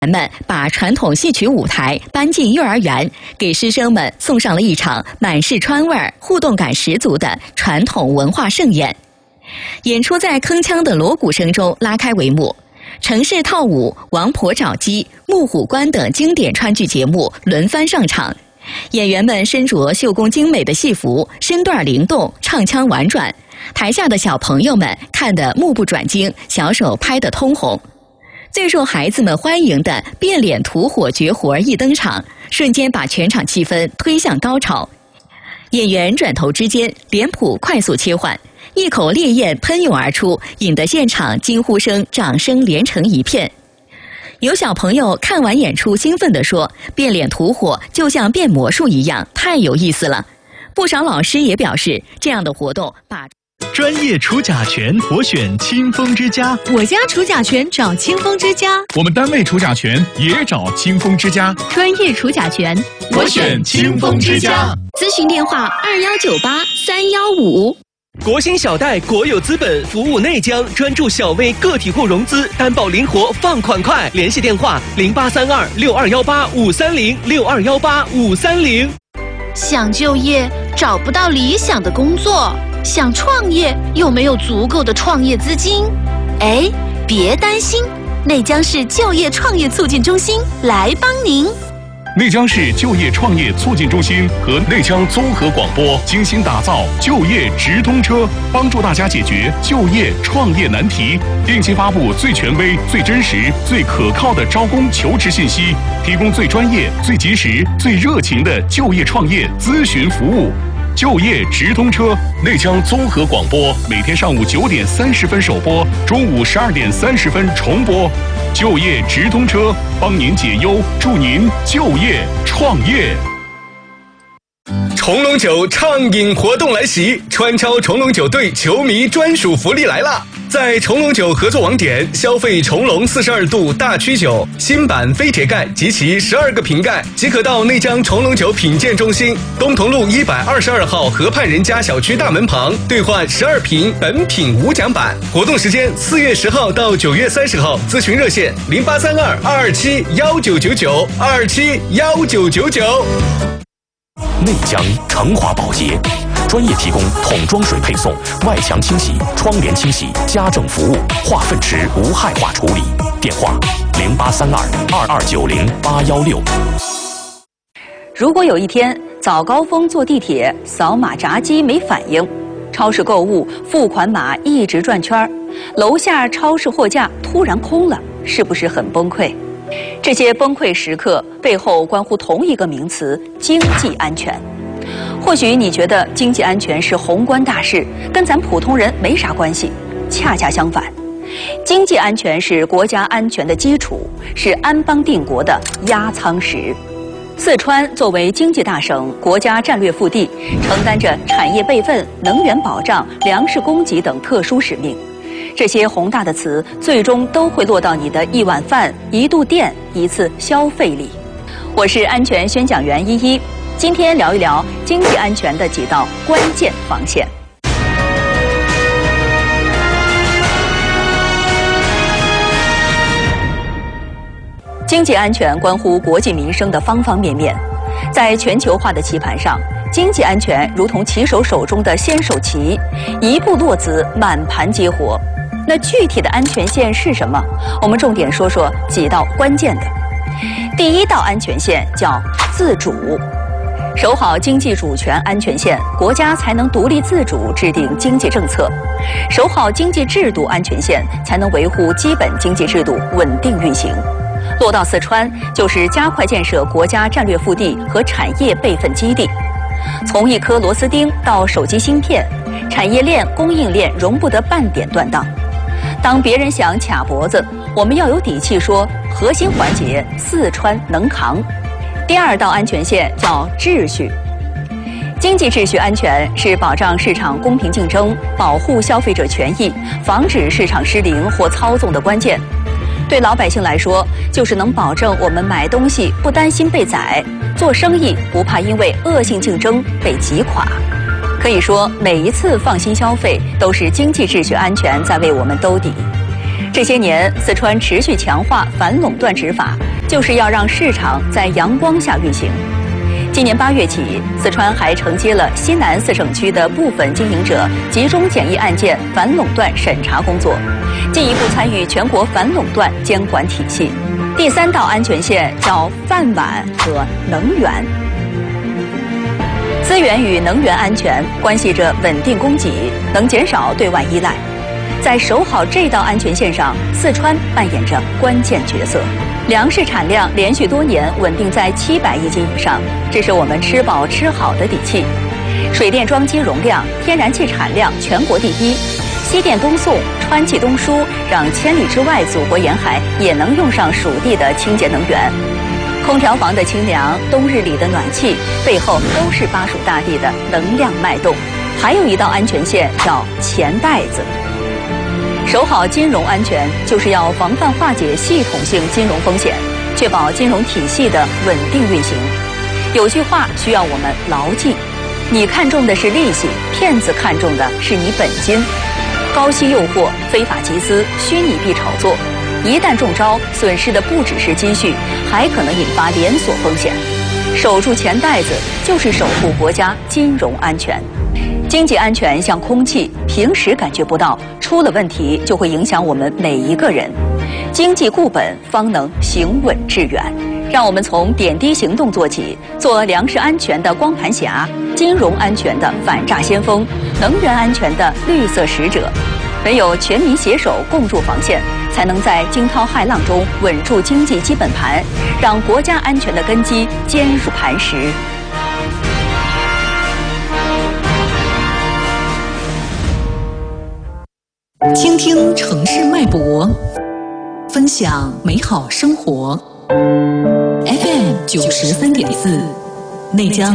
们把传统戏曲舞台搬进幼儿园，给师生们送上了一场满是川味儿、互动感十足的传统文化盛宴。演出在铿锵的锣鼓声中拉开帷幕，城市套舞、王婆找鸡、木虎关等经典川剧节目轮番上场。演员们身着绣工精美的戏服，身段灵动，唱腔婉转，台下的小朋友们看得目不转睛，小手拍得通红。最受孩子们欢迎的变脸吐火绝活一登场，瞬间把全场气氛推向高潮。演员转头之间，脸谱快速切换，一口烈焰喷涌而出，引得现场惊呼声、掌声连成一片。有小朋友看完演出兴奋地说：“变脸吐火就像变魔术一样，太有意思了。”不少老师也表示，这样的活动把专业除甲醛，我选清风之家。 我家除甲醛找清风之家。 我们单位除甲醛也找清风之家。 专业除甲醛， 我选清风之家。 咨询电话2198-315。 国兴小贷国有资本服务内江，专注小微个体户融资，担保灵活，放款快。联系电话0832-6218-530，6218-530。 想就业找不到理想的工作，想创业又没有足够的创业资金。哎，别担心，内江市就业创业促进中心来帮您。 内江市就业创业促进中心和内江综合广播精心打造就业直通车，帮助大家解决就业创业难题，定期发布最权威、最真实、最可靠的招工求职信息，提供最专业、最及时、最热情的就业创业咨询服务。就业直通车，内江综合广播每天上午9点30分首播，中午12点30分重播。就业直通车，帮您解忧，助您就业创业。 重龙酒畅饮活动来袭，川超重龙酒队球迷专属福利来了！在重龙酒合作网点消费重龙42度大曲酒新版飞铁盖及其12个瓶盖，即可到内江重龙酒品鉴中心东同路122号河畔人家小区大门旁兑换12瓶本品无奖版。活动时间4月10号到9月30号，咨询热线0832-227-1999，227-1999。 内江成华保洁专业提供桶装水配送、外墙清洗、窗帘清洗、家政服务、化粪池无害化处理。电话0832-2290-816。 如果有一天早高峰坐地铁扫码闸机没反应，超市购物付款码一直转圈，楼下超市货架突然空了，是不是很崩溃？这些崩溃时刻背后关乎同一个名词：经济安全。或许你觉得经济安全是宏观大事，跟咱普通人没啥关系。恰恰相反，经济安全是国家安全的基础，是安邦定国的压舱石。四川作为经济大省、国家战略腹地，承担着产业备份、能源保障、粮食供给等特殊使命。这些宏大的词，最终都会落到你的一碗饭、一度电、一次消费里。我是安全宣讲员依依，今天聊一聊经济安全的几道关键防线。经济安全关乎国计民生的方方面面，在全球化的棋盘上，经济安全如同棋手手中的先手棋，一步落子，满盘皆活。那具体的安全线是什么？我们重点说说几道关键的。第一道安全线叫自主，守好经济主权安全线，国家才能独立自主制定经济政策；守好经济制度安全线，才能维护基本经济制度稳定运行。落到四川，就是加快建设国家战略腹地和产业备份基地。从一颗螺丝钉到手机芯片，产业链、供应链容不得半点断档。当别人想卡脖子，我们要有底气说，核心环节四川能扛。第二道安全线叫秩序。经济秩序安全是保障市场公平竞争、保护消费者权益、防止市场失灵或操纵的关键。对老百姓来说，就是能保证我们买东西不担心被宰，做生意不怕因为恶性竞争被击垮。可以说，每一次放心消费，都是经济秩序安全在为我们兜底。 这些年，四川持续强化反垄断执法，就是要让市场在阳光下运行。今年8月起，四川还承接了西南4省区的部分经营者集中检疫案件反垄断审查工作，进一步参与全国反垄断监管体系。第3道安全线叫饭碗和能源。资源与能源安全关系着稳定供给，能减少对外依赖。在守好这道安全线上，四川扮演着关键角色。粮食产量连续多年稳定在700亿斤以上，这是我们吃饱吃好的底气。水电装机容量、天然气产量全国第一，西电东送、川气东输，让千里之外祖国沿海也能用上属地的清洁能源。空调房的清凉，冬日里的暖气，背后都是巴蜀大地的能量脉动。还有一道安全线叫钱袋子。守好金融安全，就是要防范化解系统性金融风险，确保金融体系的稳定运行。有句话需要我们牢记：你看重的是利息，骗子看重的是你本金。高息诱惑、非法集资、虚拟币炒作，一旦中招，损失的不只是积蓄，还可能引发连锁风险。守住钱袋子，就是守护国家金融安全。经济安全像空气，平时感觉不到，出了问题就会影响我们每一个人。经济固本，方能行稳致远。让我们从点滴行动做起，做粮食安全的光盘侠，金融安全的反诈先锋，能源安全的绿色使者。唯有全民携手共筑防线，才能在惊涛骇浪中稳住经济基本盘，让国家安全的根基坚如磐石。 倾听城市脉搏，分享美好生活。FM 93.4，内江